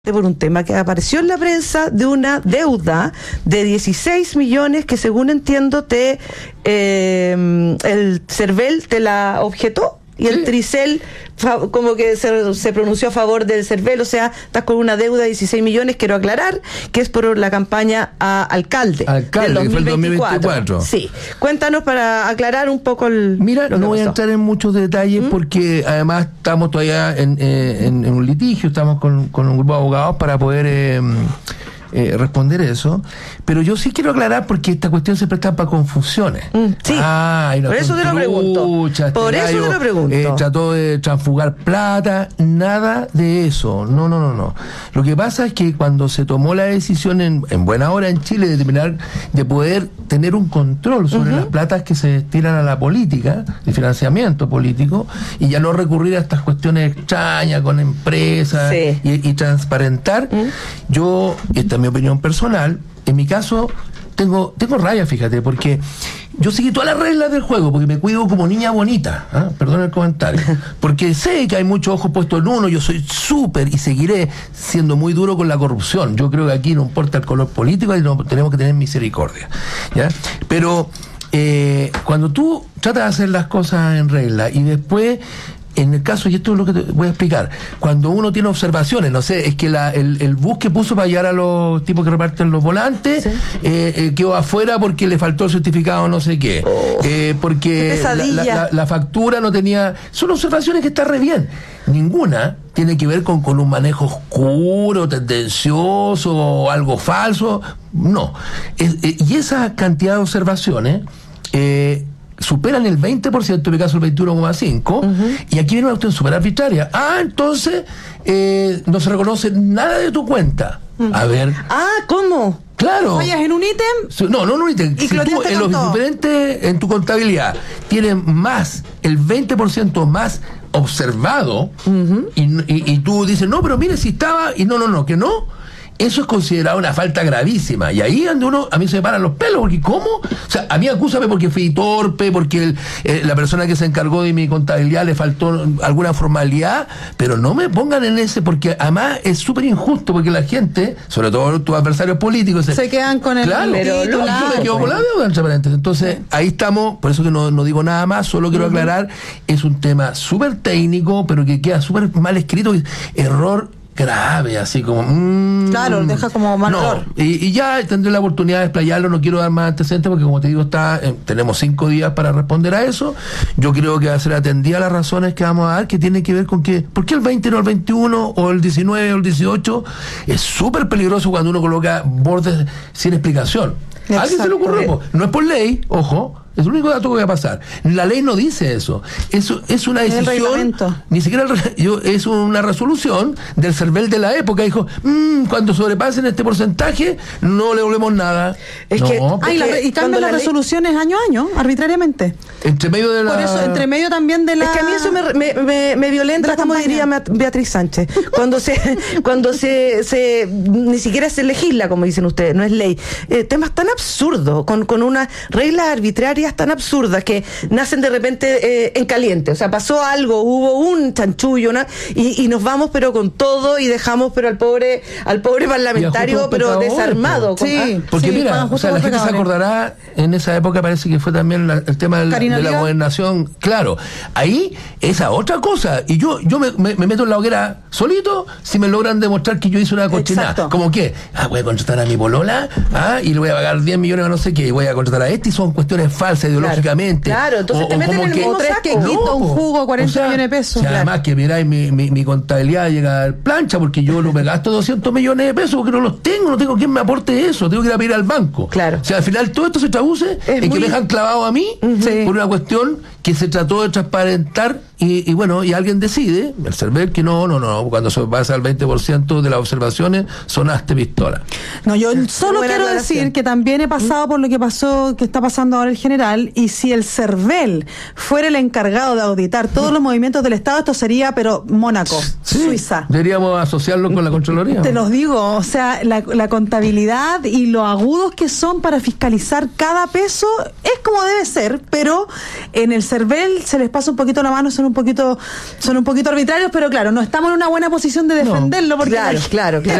por un tema que apareció en la prensa de una deuda de 16 millones que, según entiendo, el CERVEL te la objetó y el Tricel como que se pronunció a favor del CERVEL. O sea, estás con una deuda de 16 millones, quiero aclarar, que es por la campaña a alcalde del 2024. Que fue el 2024. Sí, cuéntanos para aclarar un poco Mira, no voy a entrar en muchos detalles porque además estamos todavía en un litigio, estamos con un grupo de abogados para poder responder eso, pero yo sí quiero aclarar porque esta cuestión se presta para confusiones. Sí, por eso te lo pregunto. Trató de transfugar plata, nada de eso. No. Lo que pasa es que cuando se tomó la decisión en buena hora en Chile de poder tener un control sobre las platas que se destinan a la política, de financiamiento político, y ya no recurrir a estas cuestiones extrañas con empresas y transparentar, yo, esta es mi opinión personal, en mi caso tengo rabia, fíjate, porque yo seguí todas las reglas del juego, porque me cuido como niña bonita, perdón el comentario, porque sé que hay muchos ojos puestos en uno. Yo soy súper y seguiré siendo muy duro con la corrupción. Yo creo que aquí no importa el color político y no tenemos que tener misericordia, ¿ya? Pero cuando tú tratas de hacer las cosas en regla y después, en el caso, y esto es lo que te voy a explicar, cuando uno tiene observaciones, no sé, es que el bus que puso para llegar a los tipos que reparten los volantes quedó afuera porque le faltó el certificado no sé qué, porque la factura no tenía. Son observaciones que están re bien. Ninguna tiene que ver con un manejo oscuro, tendencioso o algo falso. No. Y esa cantidad de observaciones superan el 20%, en mi caso el 21,5%, y aquí viene una cuestión súper arbitraria. entonces no se reconoce nada de tu cuenta. A ver. ¿Cómo? Claro. ¿Fallas en un ítem? No en un ítem. Si tú en los diferentes, en tu contabilidad, tienes más, el 20% más observado, y tú dices, no, pero mire si estaba, y no, que no. Eso es considerado una falta gravísima. Y ahí donde a mí se me paran los pelos, porque ¿cómo? O sea, a mí acúsame porque fui torpe, porque la persona que se encargó de mi contabilidad le faltó alguna formalidad, pero no me pongan en ese, porque además es súper injusto, porque la gente, sobre todo tus adversarios políticos, se quedan con el yo me quedo con la deuda, entre paréntesis. Entonces, ahí estamos, por eso que no digo nada más, solo quiero aclarar, es un tema súper técnico, pero que queda súper mal escrito, error grave, así como claro, deja como mal olor. Y ya tendré la oportunidad de explayarlo. No quiero dar más antecedentes porque, como te digo, tenemos 5 días para responder a eso. Yo creo que va a ser atendida las razones que vamos a dar, que tienen que ver con que ¿por qué el 20 no el 21 o el 19 o el 18? Es súper peligroso cuando uno coloca bordes sin explicación. ¿A alguien se le ocurrió? No es por ley, ojo. Es el único dato que voy a pasar. La ley no dice eso. Eso es una decisión. Ni siquiera es una resolución del CERVEL de la época. Dijo, cuando sobrepasen este porcentaje, no le volvemos nada. Y cambian las resoluciones año a año, arbitrariamente. Entre medio de la. Por eso, entre medio también de la. Es que a mí eso me violenta, como diría Beatriz Sánchez. Cuando se ni siquiera se legisla, como dicen ustedes, no es ley. Temas tan absurdos, con unas reglas arbitrarias tan absurdas que nacen de repente en caliente. O sea, pasó algo, hubo un chanchullo, y nos vamos pero con todo y dejamos pero al pobre parlamentario pero desarmado. Porque mira, la gente se acordará, en esa época parece que fue también el tema de la gobernación. Claro, ahí esa otra cosa, y yo me meto en la hoguera solito si me logran demostrar que yo hice una cochinada. ¿Cómo qué? Voy a contratar a mi polola y le voy a pagar 10 millones a no sé qué, y voy a contratar a y son cuestiones falsas ideológicamente. Claro, entonces te meten en el mismo saco. Que quita un jugo 40 millones de pesos. Y además que miráis mi contabilidad llega a plancha porque yo no me gasto 200 millones de pesos porque no los tengo, no tengo quien me aporte eso, tengo que ir a pedir al banco. Claro. O sea, al final todo esto se traduce en que me dejan clavado a mí por una cuestión que se trató de transparentar y bueno, y alguien decide, el CERVEL, que no, cuando se pasa al 20% de las observaciones, sonaste pistola. No, yo solo quiero decir que también he pasado por lo que pasó, que está pasando ahora el general, y si el CERVEL fuera el encargado de auditar todos los movimientos del Estado, esto sería, pero Mónaco, Suiza. Deberíamos asociarlo con la Contraloría. Te los digo, o sea, la contabilidad y lo agudos que son para fiscalizar cada peso es como debe ser, pero en el CERVEL se les pasa un poquito la mano, son un poquito arbitrarios, pero claro, no estamos en una buena posición de defenderlo porque claro.